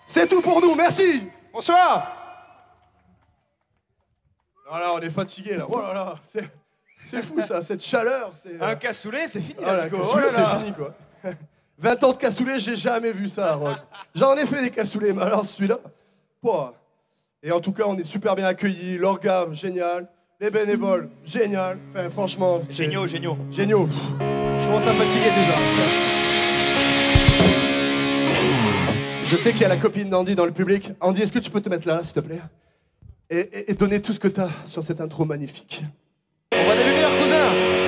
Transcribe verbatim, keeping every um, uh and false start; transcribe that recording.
C'est tout pour nous, merci. Bonsoir. Oh là, on est fatigué là. Oh là là, c'est, c'est fou ça, cette chaleur. C'est, Un cassoulet, c'est fini ah, là, là, Nico. cassoulet, Oh là c'est là. fini quoi. vingt ans de cassoulet, j'ai jamais vu ça, Rock. J'en ai fait des cassoulets, mais alors celui-là, pouah. Et en tout cas, on est super bien accueillis. L'orga, génial. Les bénévoles, génial. Enfin, franchement, c'est... Géniaux, géniaux. Géniaux. Je commence à fatiguer déjà. Je sais qu'il y a la copine d'Andy dans le public. Andy, est-ce que tu peux te mettre là, s'il te plaît, et, et, et donner tout ce que t'as sur cette intro magnifique. On voit des lumières, cousin.